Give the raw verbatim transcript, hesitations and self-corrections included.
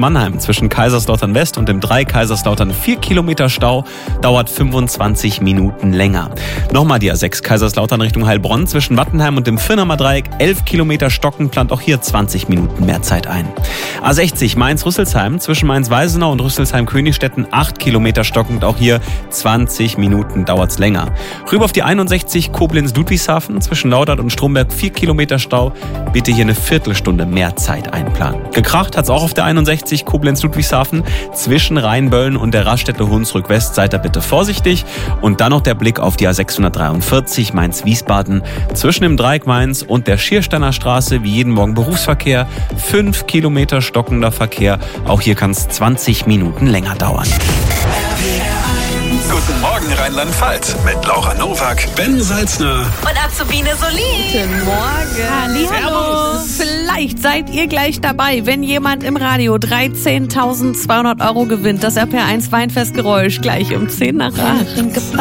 Mannheim zwischen Kaiserslautern West und dem drei Kaiserslautern vier Kilometer Stau, dauert fünfundzwanzig Minuten länger. Nochmal die A sechs Kaiserslautern Richtung Heilbronn zwischen Wattenheim und dem Firnamer Dreieck, elf Kilometer Stocken, plant auch hier zwanzig Minuten mehr Zeit ein. A sechzig Mainz-Rüsselsheim zwischen Mainz-Weisenau und Rüsselsheim-Königstetten, acht Kilometer stockend, auch hier zwanzig Minuten dauert's länger. Rüber auf die einundsechzig Koblenz-Ludwigshafen zwischen Laudert und Stromberg, vier Kilometer Stau, bitte hier eine Viertelstunde mehr Zeit einplanen. Gekracht hat's auch auf der einundsechzig Koblenz-Ludwigshafen zwischen Rheinböllen und der Raststätte Hunsrück West. Seid da bitte vorsichtig. Und dann noch der Blick auf die A sechshundertdreiundvierzig Mainz-Wiesbaden zwischen dem Dreieck Mainz und der Schiersteiner Straße, wie jeden Morgen Berufsverkehr, fünf Kilometer stockender Verkehr. Auch hier kann es zwanzig Minuten länger dauern. Guten Morgen Rheinland-Pfalz mit Laura Nowak, Ben Salzner und Azubine Solin. Guten Morgen. Hallo. Vielleicht seid ihr gleich dabei, wenn jemand im Radio dreizehntausendzweihundert Euro gewinnt. Das R P R eins Weinfestgeräusch gleich um zehn nach acht.